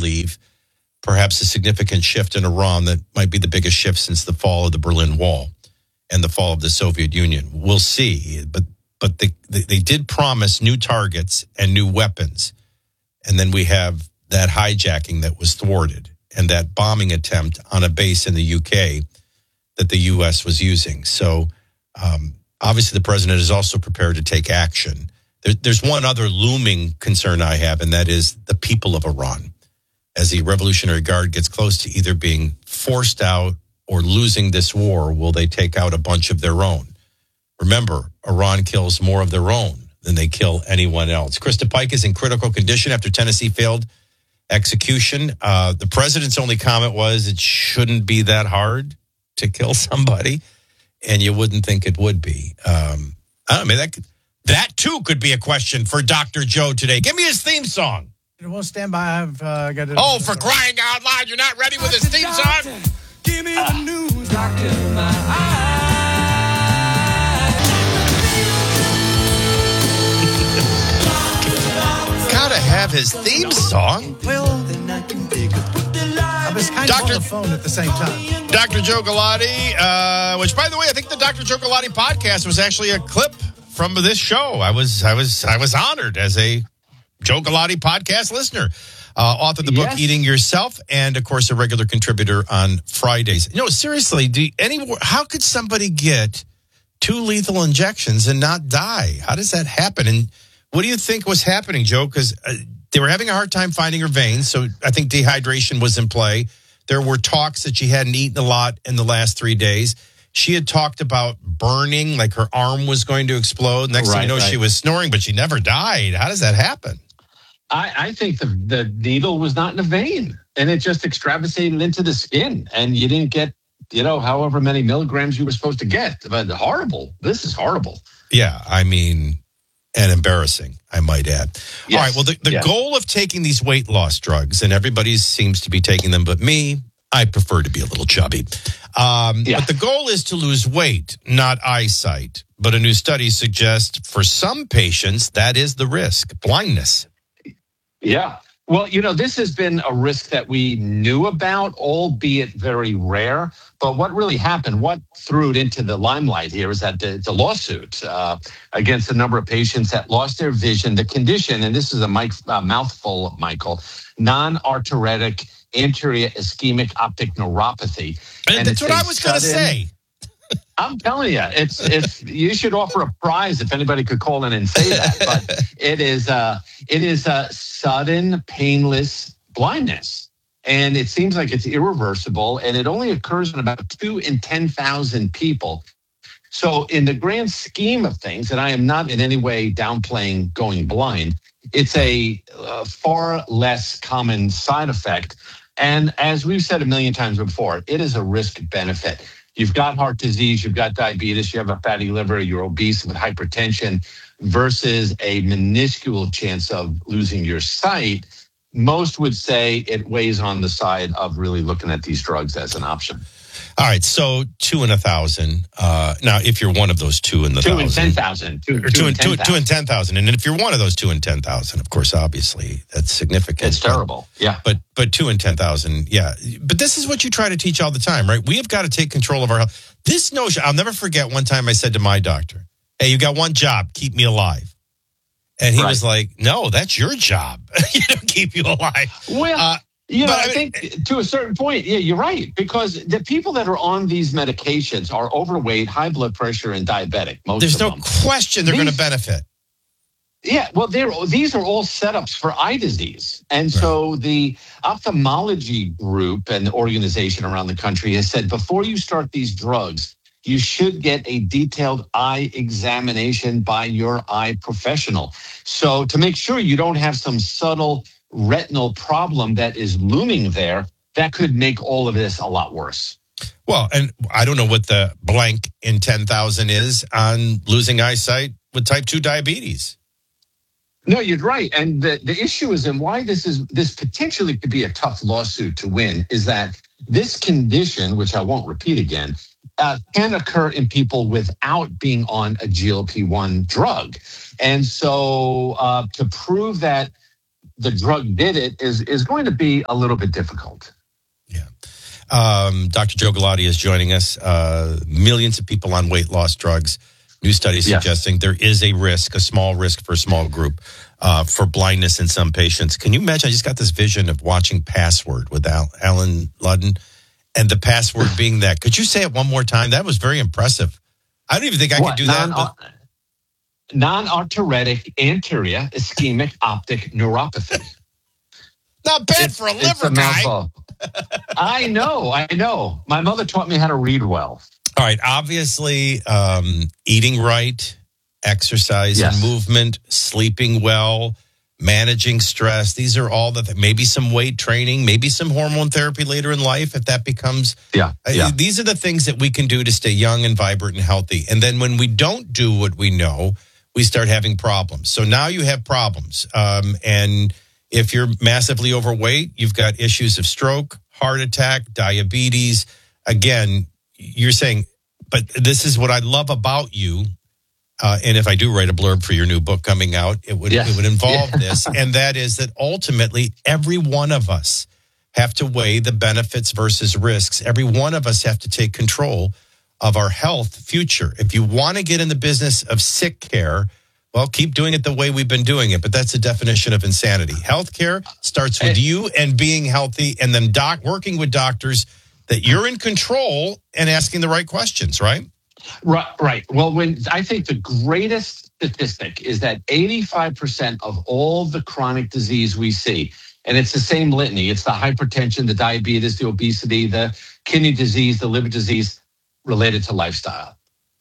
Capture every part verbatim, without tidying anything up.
believe, perhaps a significant shift in Iran that might be the biggest shift since the fall of the Berlin Wall and the fall of the Soviet Union. We'll see. But but they, they, they did promise new targets and new weapons. And then we have that hijacking that was thwarted and that bombing attempt on a base in the U K that the U S was using. So um, obviously the president is also prepared to take action. There, there's one other looming concern I have, and that is the people of Iran. As the Revolutionary Guard gets close to either being forced out or losing this war, will they take out a bunch of their own? Remember, Iran kills more of their own than they kill anyone else. Krista Pike is in critical condition after Tennessee failed execution. Uh, the president's only comment was it shouldn't be that hard to kill somebody, and you wouldn't think it would be. Um, I don't know, that, could, that too could be a question for Doctor Joe today. Give me his theme song. It won't stand by. I've uh, got to. Oh, for crying out loud, you're not ready with his theme doctor, song? Give me the news, doctor. My eyes. Gotta have his theme song. Well, then I can dig it. I was kind Doctor of on the phone at the same time. Doctor Joe Galati, uh, which, by the way, I think the Doctor Joe Galati podcast was actually a clip from this show. I was, I was, I was honored as a Joe Galati podcast listener. Uh, authored the book Yes. Eating Yourself, and of course a regular contributor on Fridays. You know, seriously, do any how could somebody get two lethal injections and not die? How does that happen? And what do you think was happening, Joe? Because uh, they were having a hard time finding her veins, so I think dehydration was in play. There were talks that she hadn't eaten a lot in the last three days. She had talked about burning, like her arm was going to explode. Next thing Right, you know, right. she was snoring, but she never died. How does that happen? I, I think the, the needle was not in a vein, and it just extravasated into the skin, and you didn't get, you know, however many milligrams you were supposed to get. But horrible. This is horrible. Yeah, I mean, and embarrassing, I might add. Yes, All right, well, the, the yes. goal of taking these weight loss drugs, and everybody seems to be taking them, but me, I prefer to be a little chubby. Um, Yeah. But the goal is to lose weight, not eyesight. But a new study suggests for some patients, that is the risk, blindness. Yeah. Well, you know, this has been a risk that we knew about, albeit very rare. But what really happened, what threw it into the limelight here is that the, the lawsuit uh, against a number of patients that lost their vision, the condition, and this is a mic, uh, mouthful, Michael, non-arteritic anterior ischemic optic neuropathy. And that's it's what a I was going to sudden- say. I'm telling you, it's it's you should offer a prize if anybody could call in and say that. But it is uh it is a sudden painless blindness, and it seems like it's irreversible, and it only occurs in about two in ten thousand people. So, in the grand scheme of things, and I am not in any way downplaying going blind, it's a uh, far less common side effect. And as we've said a million times before, it is a risk benefit. You've got heart disease, you've got diabetes, you have a fatty liver, you're obese with hypertension versus a minuscule chance of losing your sight. Most would say it weighs on the side of really looking at these drugs as an option. All right, so two in a thousand. Uh, now, if you're one of those two in the Two thousand. in ten thousand. Two, Or two, in, two, two in ten thousand. And if you're one of those two in ten thousand, of course, obviously, that's significant. It's terrible. Yeah. But but two in ten thousand, yeah. But this is what you try to teach all the time, right? We have got to take control of our health. This notion, I'll never forget one time I said to my doctor, hey, you got one job, keep me alive. And he Right. was like, no, that's your job. You don't keep you alive. Well, Uh, you know, but I I mean- think to a certain point, yeah, you're right. Because the people that are on these medications are overweight, high blood pressure, and diabetic. Most There's of no them. question they're going to These- benefit. Yeah, well, they're, these are all setups for eye disease. And so the ophthalmology group and organization around the country has said before you start these drugs, you should get a detailed eye examination by your eye professional. So to make sure you don't have some subtle retinal problem that is looming there, that could make all of this a lot worse. Well, and I don't know what the blank in ten thousand is on losing eyesight with type two diabetes. No, you're right. And the, the issue is, and why this is this potentially could be a tough lawsuit to win, is that this condition, which I won't repeat again, uh, can occur in people without being on a G L P one drug. And so uh, to prove that the drug did it is is going to be a little bit difficult. Yeah. Um, Doctor Joe Galati is joining us. Uh, millions of people on weight loss drugs. New studies Yeah. suggesting there is a risk, a small risk for a small group, uh, for blindness in some patients. Can you imagine? I just got this vision of watching Password with Al- Alan Ludden, and the password being that. Could you say it one more time? That was very impressive. I don't even think I What, could do that. non- but- Non-arteritic anterior ischemic optic neuropathy. Not bad It's- for a it's liver guy. mouthful. I know, I know. My mother taught me how to read well. All right. Obviously, um, eating right, exercise Yes. and movement, sleeping well, managing stress. These are all the th- maybe some weight training, maybe some hormone therapy later in life if that becomes. Yeah, Uh, yeah. These are the things that we can do to stay young and vibrant and healthy. And then when we don't do what we know, we start having problems. So now you have problems. Um, and if you're massively overweight, you've got issues of stroke, heart attack, diabetes. Again, you're saying, but this is what I love about you. Uh, and if I do write a blurb for your new book coming out, it would Yes. it would involve this, and that is that ultimately every one of us have to weigh the benefits versus risks. Every one of us have to take control of our health future. If you want to get in the business of sick care, well, keep doing it the way we've been doing it. But that's the definition of insanity. Healthcare starts with Hey. you and being healthy, and then doc working with doctors that you're in control and asking the right questions, right? Right, right. Well, when I think the greatest statistic is that eighty-five percent of all the chronic disease we see, and it's the same litany, it's the hypertension, the diabetes, the obesity, the kidney disease, the liver disease related to lifestyle.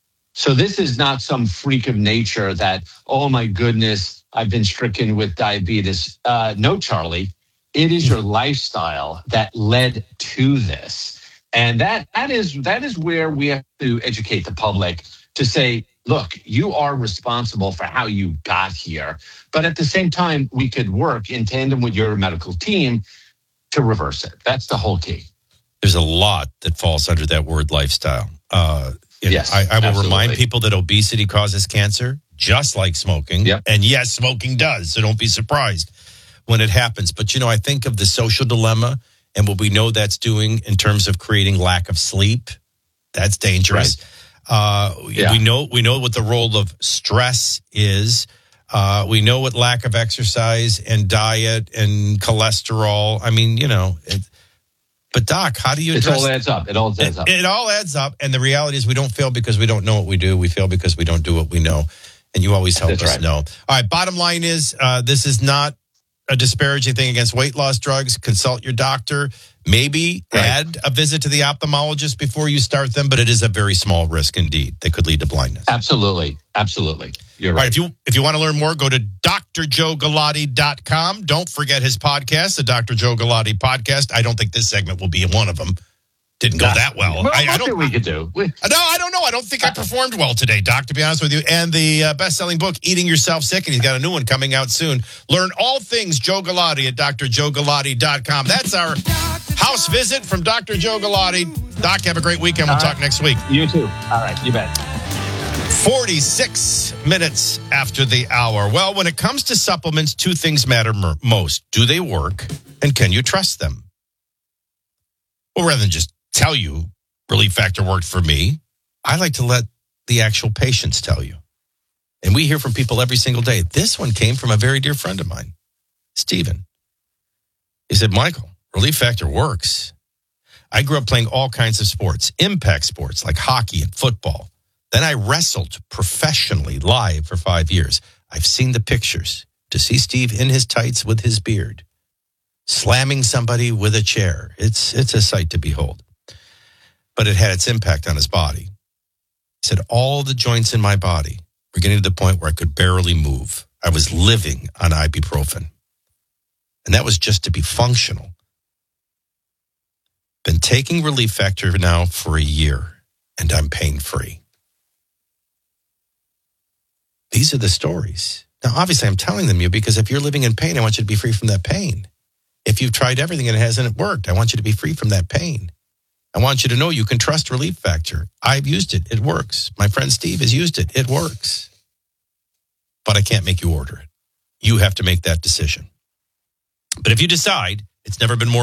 So this is not some freak of nature that, oh my goodness, I've been stricken with diabetes. Uh, no, Charlie, it is your lifestyle that led to this. And that that is that is where we have to educate the public to say, look, you are responsible for how you got here. But at the same time, we could work in tandem with your medical team to reverse it. That's the whole key. There's a lot that falls under that word lifestyle. Uh, you know, Yes, I, I will absolutely. remind people that obesity causes cancer, just like smoking. Yep. And yes, smoking does. So don't be surprised when it happens. But, you know, I think of the social dilemma and what we know that's doing in terms of creating lack of sleep. That's dangerous. Uh, Yeah. We know we know what the role of stress is. Uh, we know what lack of exercise and diet and cholesterol. I mean, you know. It, but Doc, how do you It address all adds up. It all adds it, up. it all adds up, and the reality is we don't fail because we don't know what we do. We fail because we don't do what we know, and you always help That's us right. know. All right, bottom line is uh, this is not a disparaging thing against weight loss drugs. Consult your doctor. Maybe Right. add a visit to the ophthalmologist before you start them, but it is a very small risk indeed that could lead to blindness. Absolutely. Absolutely. You're All right. right, if you if you want to learn more, go to D R Joe Galati dot com. Don't forget his podcast, the Doctor Joe Galati podcast. I don't think this segment will be one of them. Didn't go that well. Well, I, I what don't. do we could do? We, No, I don't know. I don't think I performed well today, Doc, to be honest with you. And the uh, best-selling book, Eating Yourself Sick, and he's got a new one coming out soon. Learn all things Joe Galati at D R Joe Galati dot com. That's our house visit from Doctor Joe Galati. Doc, have a great weekend. We'll All talk right. next week. you too. All right. You bet. forty-six minutes after the hour. Well, when it comes to supplements, two things matter mer- most. Do they work, and can you trust them? Well, rather than just tell you, Relief Factor worked for me, I like to let the actual patients tell you. And we hear from people every single day. This one came from a very dear friend of mine, Stephen. He said, Michael, Relief Factor works. I grew up playing all kinds of sports, impact sports like hockey and football. Then I wrestled professionally live for five years. I've seen the pictures. To see Steve in his tights with his beard, slamming somebody with a chair, it's it's a sight to behold. But it had its impact on his body. He said, all the joints in my body were getting to the point where I could barely move. I was living on ibuprofen. And that was just to be functional. Been taking Relief Factor now for a year, and I'm pain-free. These are the stories. Now, obviously, I'm telling them you because if you're living in pain, I want you to be free from that pain. If you've tried everything and it hasn't worked, I want you to be free from that pain. I want you to know you can trust Relief Factor. I've used it. It works. My friend Steve has used it. It works. But I can't make you order it. You have to make that decision. But if you decide it's never been more